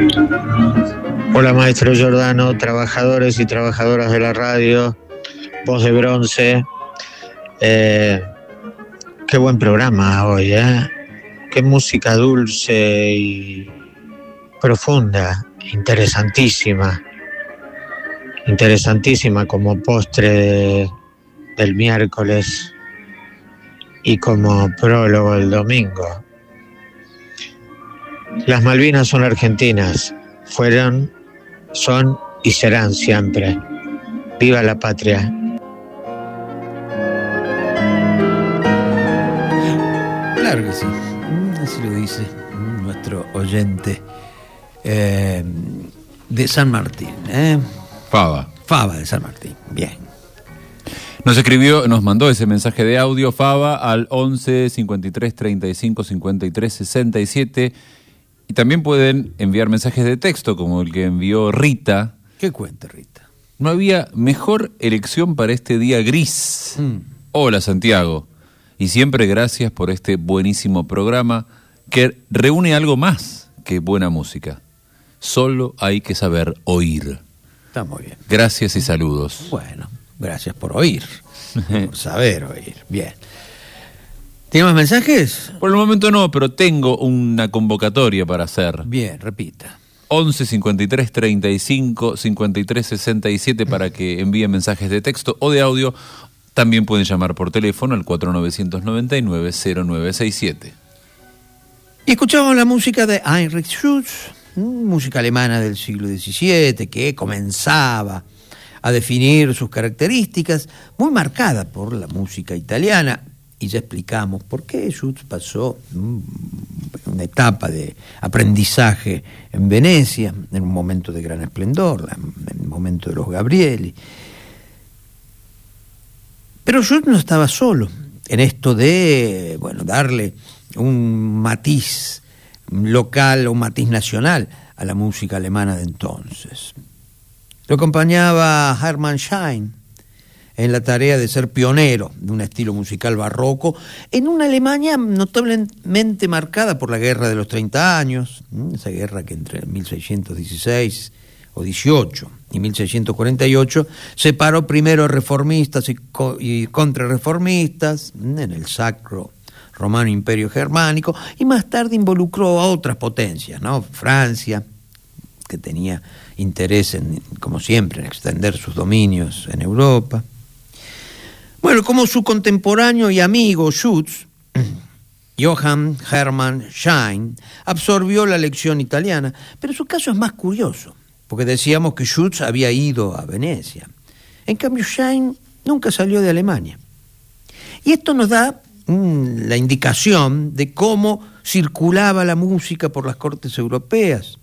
Hola maestro Giordano, trabajadores y trabajadoras de la radio, voz de bronce. Qué buen programa hoy, ¿eh? Qué música dulce y profunda, interesantísima como postre del miércoles y como prólogo del domingo. Las Malvinas son argentinas, fueron, son y serán siempre. ¡Viva la patria! Claro que sí, así lo dice nuestro oyente de San Martín, Fava de San Martín, bien. Nos mandó ese mensaje de audio Fava al 11 53 35 53 67 y también pueden enviar mensajes de texto como el que envió Rita. ¿Qué cuenta Rita? No había mejor elección para este día gris. Hola Santiago, y siempre gracias por este buenísimo programa que reúne algo más que buena música. Solo hay que saber oír. Está muy bien. Gracias y saludos. Bueno, gracias por oír, por saber oír. Bien. ¿Tiene más mensajes? Por el momento no, pero tengo una convocatoria para hacer. Bien, repita. 11 53 35 53 67 para que envíen mensajes de texto o de audio. También pueden llamar por teléfono al 4999-0967. Y escuchamos la música de Heinrich Schütz, música alemana del siglo XVII, que comenzaba a definir sus características, muy marcada por la música italiana. Y ya explicamos por qué Schütz pasó una etapa de aprendizaje en Venecia, en un momento de gran esplendor, en el momento de los Gabrieli. Pero Schütz no estaba solo en esto de, darle un matiz local o un matiz nacional a la música alemana de entonces. Lo acompañaba Hermann Schein en la tarea de ser pionero de un estilo musical barroco en una Alemania notablemente marcada por la Guerra de los 30 años, esa guerra que entre 1616 o 18 y 1648 separó primero reformistas y contrarreformistas en el Sacro Romano Imperio Germánico, y más tarde involucró a otras potencias, ¿no? Francia, que tenía interés como siempre, en extender sus dominios en Europa. Bueno, como su contemporáneo y amigo Schütz, Johann Hermann Schein absorbió la lección italiana, pero su caso es más curioso, porque decíamos que Schütz había ido a Venecia. En cambio, Schein nunca salió de Alemania. Y esto nos da la indicación de cómo circulaba la música por las cortes europeas,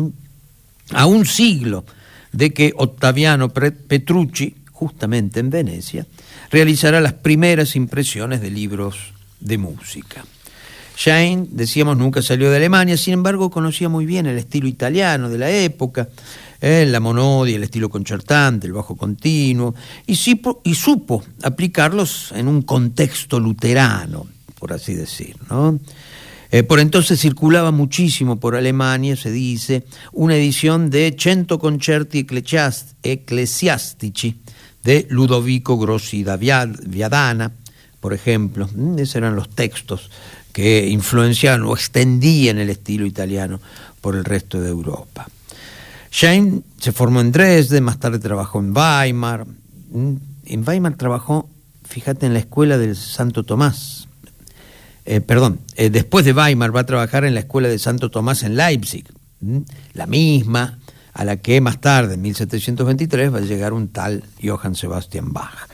a un siglo de que Ottaviano Petrucci, justamente en Venecia, realizará las primeras impresiones de libros de música. Schein, decíamos, nunca salió de Alemania, sin embargo conocía muy bien el estilo italiano de la época, la monodia, el estilo concertante, el bajo continuo, y supo aplicarlos en un contexto luterano, por así decir, ¿no? Por entonces circulaba muchísimo por Alemania, se dice, una edición de 100 concerti ecclesiastici de Ludovico Grossi da Viadana, por ejemplo. Esos eran los textos que influenciaban o extendían el estilo italiano por el resto de Europa. Schein se formó en Dresde, más tarde trabajó en Weimar. En Weimar trabajó, fíjate, en la escuela del Santo Tomás. Después de Weimar va a trabajar en la escuela de Santo Tomás en Leipzig, la misma a la que más tarde, en 1723, va a llegar un tal Johann Sebastian Bach.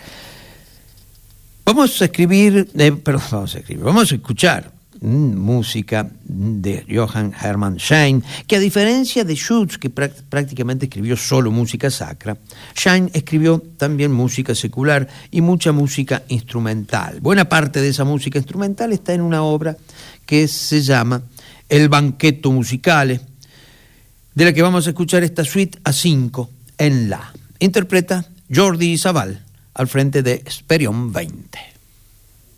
Vamos a escuchar música de Johann Hermann Schein, que a diferencia de Schütz, que prácticamente escribió solo música sacra, Schein escribió también música secular y mucha música instrumental. Buena parte de esa música instrumental está en una obra que se llama El Banchetto Musicale, de la que vamos a escuchar esta suite A5 en La. Interpreta Jordi Savall al frente de Sperion 20.